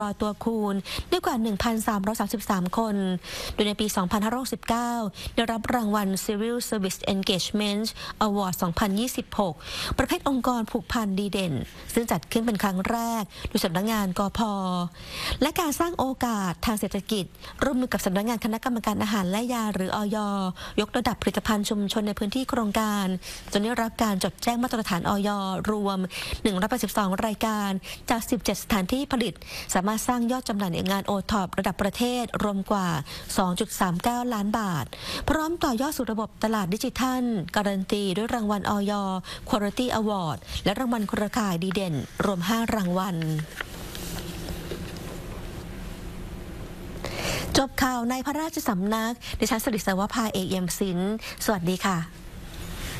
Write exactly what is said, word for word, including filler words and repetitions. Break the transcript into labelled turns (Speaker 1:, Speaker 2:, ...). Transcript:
Speaker 1: รอตัวคูณได้กว่า หนึ่งพันสามร้อยสามสิบสาม คน โดยในปี สองพันห้าร้อยหกสิบเก้า ได้รับรางวัล Civil Service Engagement Award สองพันยี่สิบหก ประเภทองค์กรผูกพันดีเด่น ซึ่งจัดขึ้นเป็นครั้งแรกโดยสำนักงานกพ.และการสร้างโอกาสทางเศรษฐกิจร่วมมือกับสำนักงานคณะกรรมการอาหารและยาหรืออย.ยกระดับผลิตภัณฑ์ชุมชนในพื้นที่โครงการจนได้รับการจดแจ้งมาตรฐานอย.รวม หนึ่งร้อยแปดสิบสอง รายการจาก สิบเจ็ด สถานที่ผลิตสามารถสร้างยอดจำหน่ายในงานโอท็อประดับประเทศรวมกว่า สองจุดสามเก้า ล้านบาทพร้อมต่อยอดสู่ระบบตลาดดิจิทัลการันตีด้วยรางวัลอย Quality Award และรางวัลเครือข่ายดีเด่นรวม ห้า รางวัลจบข่าวในพระราชสำนักดิฉันสริศวภาเอกเอี่ยมศิลป์สวัสดีค่ะ